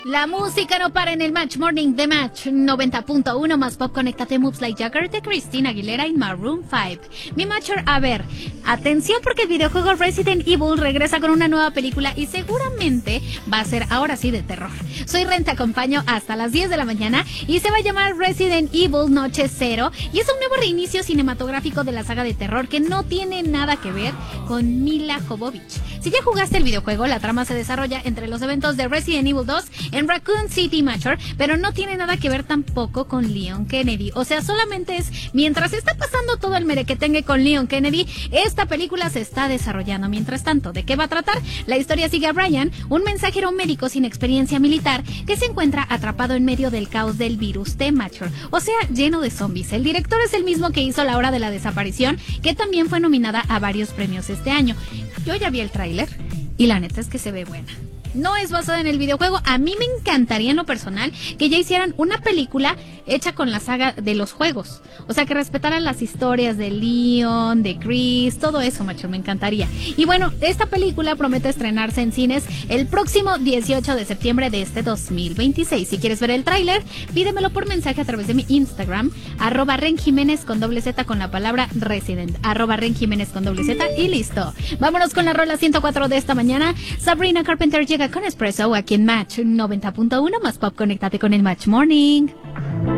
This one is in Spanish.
La música no para en el Match Morning de Match 90.1 más pop. Conéctate, Moves Like Jagger de Christina Aguilera y Maroon 5. Mi Matcher, a ver, atención porque el videojuego Resident Evil regresa con una nueva película y seguramente va a ser ahora sí de terror. Soy Ren, te acompaño hasta las 10 de la mañana y se va a llamar Resident Evil Noche Cero y es un nuevo reinicio cinematográfico de la saga de terror que no tiene nada que ver con Mila Jovovich. Si ya jugaste el videojuego, la trama se desarrolla entre los eventos de Resident Evil 2 en Raccoon City, Matcher, pero no tiene nada que ver tampoco con Leon Kennedy. O sea, solamente es mientras está pasando todo el merequetengue con Leon Kennedy, esta película se está desarrollando. Mientras tanto, ¿de qué va a tratar? La historia sigue a Brian, un mensajero médico sin experiencia militar que se encuentra atrapado en medio del caos del virus T, Matcher, o sea, lleno de zombies. El director es el mismo que hizo La Hora de la Desaparición, que también fue nominada a varios premios este año. Yo ya vi el tráiler y la neta es que se ve buena. No es basada en el videojuego. A mí me encantaría en lo personal que ya hicieran una película hecha con la saga de los juegos. O sea, que respetaran las historias de Leon, de Chris, todo eso, macho, me encantaría. Y bueno, esta película promete estrenarse en cines el próximo 18 de septiembre de este 2026. Si quieres ver el tráiler, pídemelo por mensaje a través de mi Instagram, @renjiménez con Z con la palabra Resident, @renjiménez con Z y listo. Vámonos con la rola 104 de esta mañana. Sabrina Carpenter llega con Espresso aquí en Match 90.1 más pop. Conéctate con el Match Morning.